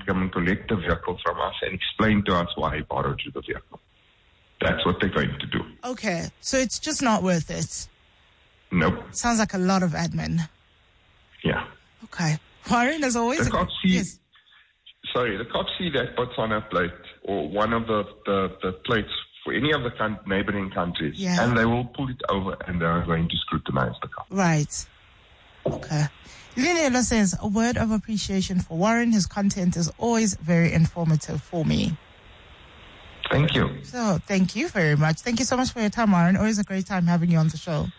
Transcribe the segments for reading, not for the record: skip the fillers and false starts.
come and collect the vehicle from us and explain to us why he borrowed you the vehicle. That's what they're going to do. Okay, so it's just not worth it. Nope. Sounds like a lot of admin. Yeah. Okay. Warren, as always. The cops see, yes. Sorry, the cops see that puts on a plate or one of the plates for any of the neighboring countries, and they will pull it over and they are going to scrutinize the car. Right. Okay. Liliana says, a word of appreciation for Warren. His content is always very informative for me. Thank you. So, thank you very much. Thank you so much for your time, Warren. Always a great time having you on the show.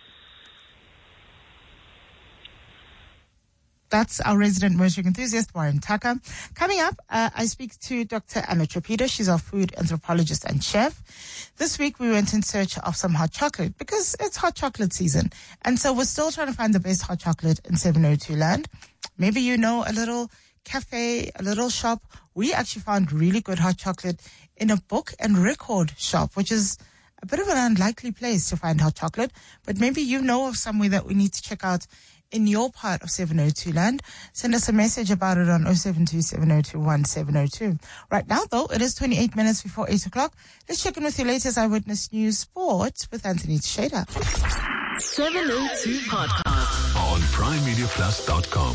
That's our resident motoring enthusiast, Warren Tucker. Coming up, I speak to Dr. Anna Trapida. She's our food anthropologist and chef. This week, we went in search of some hot chocolate because it's hot chocolate season. And so we're still trying to find the best hot chocolate in 702 land. Maybe you know a little cafe, a little shop. We actually found really good hot chocolate in a book and record shop, which is a bit of an unlikely place to find hot chocolate. But maybe you know of somewhere that we need to check out in your part of 702 land. Send us a message about it on 072-7021-702. Right now, though, it is 28 minutes before 8 o'clock. Let's check in with your latest Eyewitness News Sport with Anthony Tsheda. 702 Podcast on PrimeMediaPlus.com.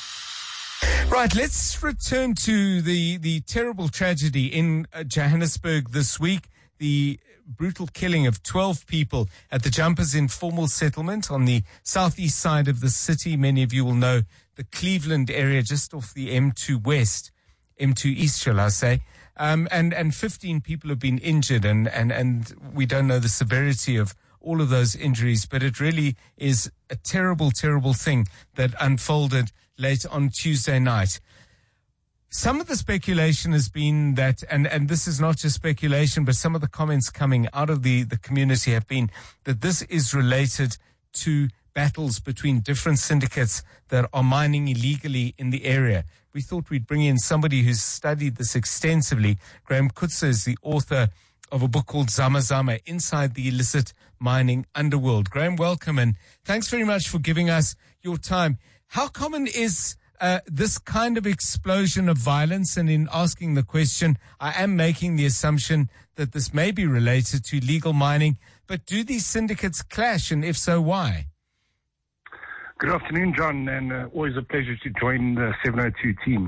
Right, let's return to the terrible tragedy in Johannesburg this week. The brutal killing of 12 people at the Jumpers Informal Settlement on the southeast side of the city. Many of you will know the Cleveland area just off the M2 West, M2 East, shall I say. And 15 people have been injured, and we don't know the severity of all of those injuries, but it really is a terrible, terrible thing that unfolded late on Tuesday night. Some of the speculation has been that, and this is not just speculation, but some of the comments coming out of the community have been that this is related to battles between different syndicates that are mining illegally in the area. We thought we'd bring in somebody who's studied this extensively. Graham Kutzer is the author of a book called Zama Zama, Inside the Illicit Mining Underworld. Graham, welcome, and thanks very much for giving us your time. How common is this kind of explosion of violence? And in asking the question, I am making the assumption that this may be related to legal mining, but do these syndicates clash, and if so, why? Good afternoon, John, and always a pleasure to join the 702 team.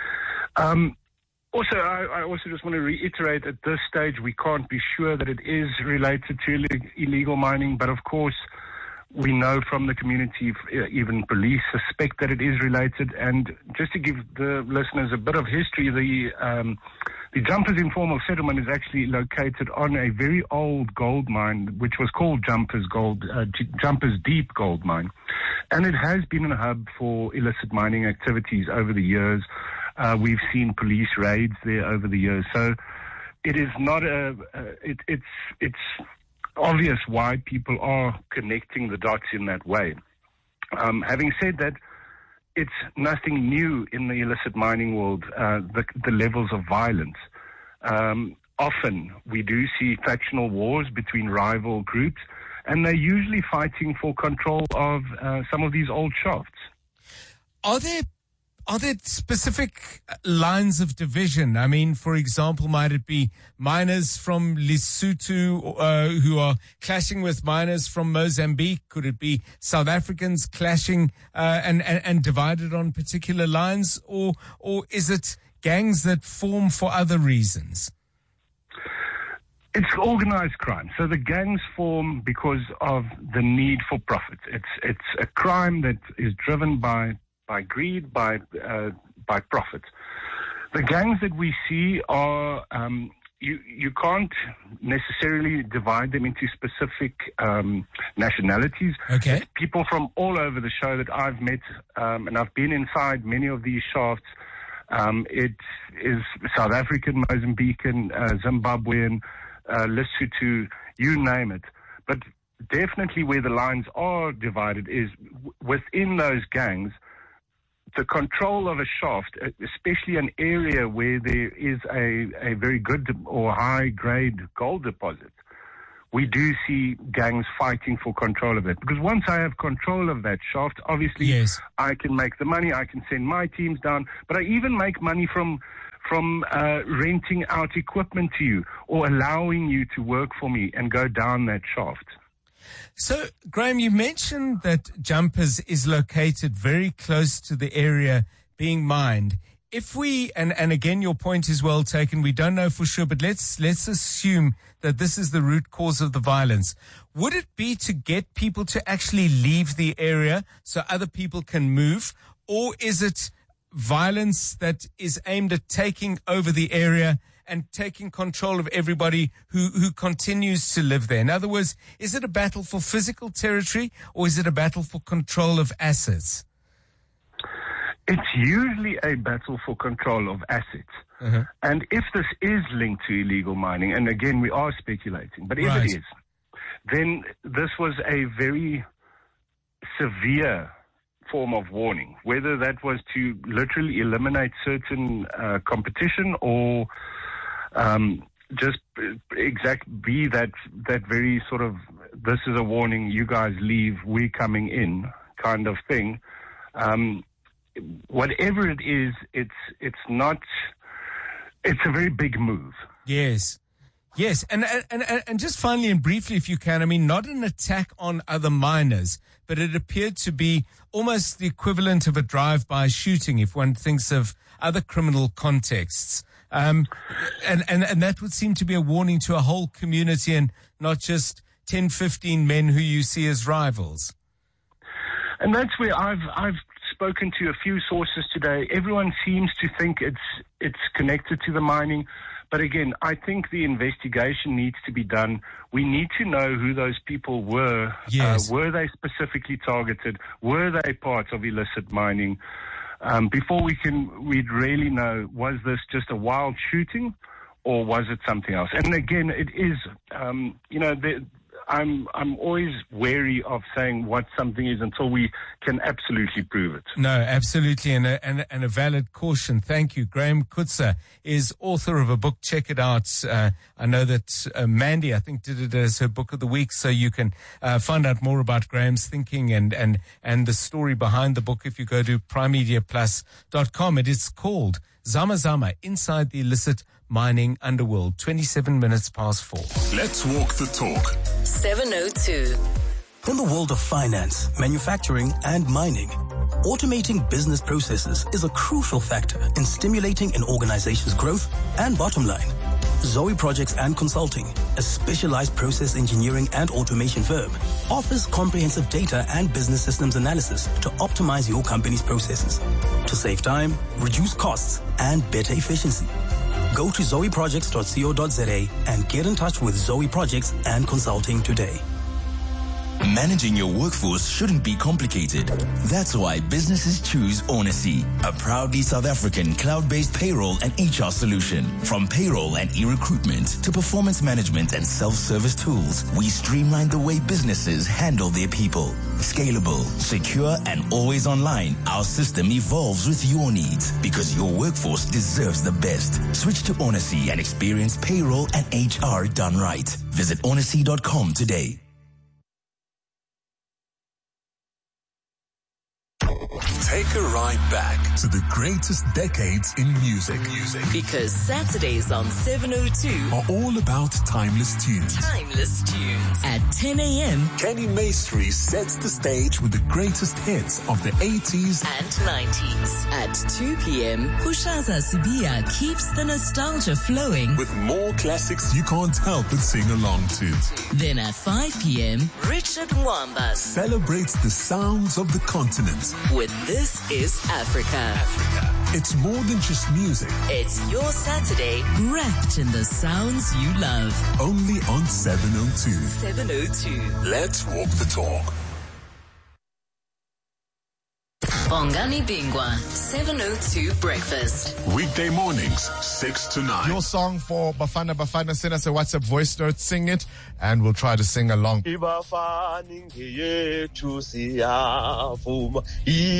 Also, I also just want to reiterate at this stage, we can't be sure that it is related to illegal mining, but of course, we know from the community, even police suspect that it is related. And just to give the listeners a bit of history, the Jumpers Informal Settlement is actually located on a very old gold mine, which was called Jumpers Deep Gold Mine. And it has been a hub for illicit mining activities over the years. We've seen police raids there over the years. So it is not it's obvious why people are connecting the dots in that way. Having said that, it's nothing new in the illicit mining world, the levels of violence. Often we do see factional wars between rival groups, and they're usually fighting for control of some of these old shafts. Are there specific lines of division? I mean, for example, might it be miners from Lesotho who are clashing with miners from Mozambique? Could it be South Africans clashing and divided on particular lines? Or is it gangs that form for other reasons? It's organized crime. So the gangs form because of the need for profit. It's a crime that is driven by greed, by profit. The gangs that we see are, you can't necessarily divide them into specific nationalities. Okay. It's people from all over the show that I've met, and I've been inside many of these shafts. It is South African, Mozambican, Zimbabwean, Lesotho, you name it. But definitely where the lines are divided is within those gangs. The control of a shaft, especially an area where there is a very good or high-grade gold deposit, we do see gangs fighting for control of it. Because once I have control of that shaft, obviously yes, I can make the money, I can send my teams down, but I even make money from from renting out equipment to you or allowing you to work for me and go down that shaft. So, Graham, you mentioned that Jumpers is located very close to the area being mined. If we, and again, your point is well taken, we don't know for sure, but let's assume that this is the root cause of the violence. Would it be to get people to actually leave the area so other people can move? Or is it violence that is aimed at taking over the area and taking control of everybody who continues to live there? In other words, is it a battle for physical territory or is it a battle for control of assets? It's usually a battle for control of assets. Uh-huh. And if this is linked to illegal mining, and again, we are speculating, but if it is, then this was a very severe form of warning, whether that was to literally eliminate certain competition or just be that very sort of, this is a warning, you guys leave, we're coming in kind of thing. Whatever it is, it's a very big move. Yes. And just finally and briefly, if you can, I mean, not an attack on other miners, but it appeared to be almost the equivalent of a drive-by shooting if one thinks of other criminal contexts. And that would seem to be a warning to a whole community and not just 10, 15 men who you see as rivals. And that's where I've spoken to a few sources today. Everyone seems to think it's connected to the mining. But again, I think the investigation needs to be done. We need to know who those people were. Yes. Were they specifically targeted? Were they part of illicit mining? Before we'd really know, was this just a wild shooting or was it something else? And again, it is, I'm always wary of saying what something is until we can absolutely prove it. No, absolutely, and a valid caution. Thank you. Graham Kutsa is author of a book. Check it out. I know that Mandy, I think, did it as her book of the week, so you can find out more about Graham's thinking and the story behind the book if you go to primemediaplus.com. It is called Zama Zama, Inside the Illicit Mining Underworld, 27 minutes past 4. Let's walk the talk. 7:02. In the world of finance, manufacturing, and mining, automating business processes is a crucial factor in stimulating an organization's growth and bottom line. Zoe Projects and Consulting, a specialized process engineering and automation firm, offers comprehensive data and business systems analysis to optimize your company's processes, to save time, reduce costs, and better efficiency. Go to zoeprojects.co.za and get in touch with Zoe Projects and Consulting today. Managing your workforce shouldn't be complicated. That's why businesses choose Onacy, a proudly South African cloud-based payroll and HR solution. From payroll and e-recruitment to performance management and self-service tools, we streamline the way businesses handle their people. Scalable, secure, and always online, our system evolves with your needs because your workforce deserves the best. Switch to Onacy and experience payroll and HR done right. Visit onacy.com today. Take a ride back to the greatest decades in music. Because Saturdays on 702 are all about timeless tunes. At 10 a.m., Kenny Maestri sets the stage with the greatest hits of the 80s and 90s. At 2 p.m., Kushaza Sibia keeps the nostalgia flowing with more classics you can't help but sing along to. Then at 5 p.m., Richard Mwamba celebrates the sounds of the continent with This Is Africa. It's more than just music. It's your Saturday wrapped in the sounds you love. Only on 702. 702. Let's walk the talk. Bongani Bingwa, 702 Breakfast. Weekday mornings, 6 to 9. Your song for Bafana Bafana. Send us a WhatsApp voice note, sing it, and we'll try to sing along.